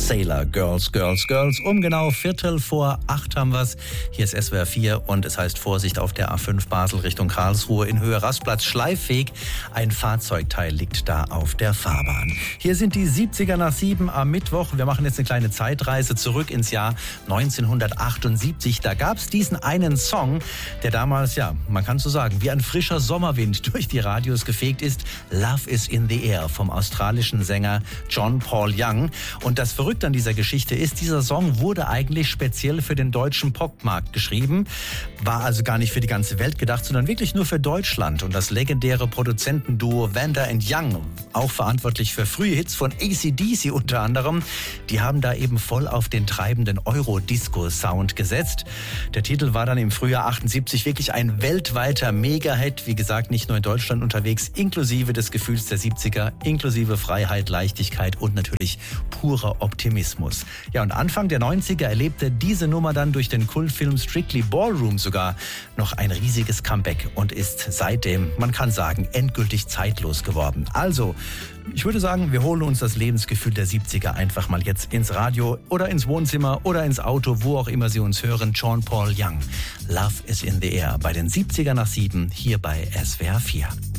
Sailor, Girls, Girls, Girls. Um genau 7:45 haben wir's. Hier ist SWR 4 und es heißt Vorsicht auf der A5 Basel Richtung Karlsruhe in Höhe Rastplatz Schleiffweg. Ein Fahrzeugteil liegt da auf der Fahrbahn. Hier sind die 70er nach 7 am Mittwoch. Wir machen jetzt eine kleine Zeitreise zurück ins Jahr 1978. Da gab's diesen einen Song, der damals, ja, man kann so sagen, wie ein frischer Sommerwind durch die Radios gefegt ist. Love is in the Air vom australischen Sänger John Paul Young. Und das Verrückte an dieser Geschichte ist, dieser Song wurde eigentlich speziell für den deutschen Popmarkt geschrieben. War also gar nicht für die ganze Welt gedacht, sondern wirklich nur für Deutschland. Und das legendäre Produzentenduo Vanda and Young, auch verantwortlich für frühe Hits von AC/DC unter anderem, die haben da eben voll auf den treibenden Euro-Disco-Sound gesetzt. Der Titel war dann im Frühjahr 78 wirklich ein weltweiter Mega-Hit. Wie gesagt, nicht nur in Deutschland unterwegs, inklusive des Gefühls der 70er, inklusive Freiheit, Leichtigkeit und natürlich purer Optimismus. Ja, und Anfang der 90er erlebte diese Nummer dann durch den Kultfilm Strictly Ballroom sogar noch ein riesiges Comeback und ist seitdem, man kann sagen, endgültig zeitlos geworden. Also, ich würde sagen, wir holen uns das Lebensgefühl der 70er einfach mal jetzt ins Radio oder ins Wohnzimmer oder ins Auto, wo auch immer Sie uns hören. John Paul Young, Love is in the Air bei den 70er nach 7 hier bei SWR 4.